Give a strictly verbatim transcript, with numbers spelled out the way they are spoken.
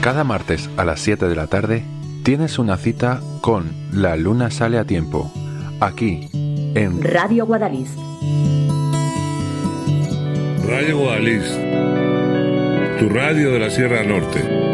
Cada martes a las siete de la tarde tienes una cita con La Luna Sale a Tiempo, aquí en Radio Guadalís. Radio Guadalís, tu radio de la Sierra Norte.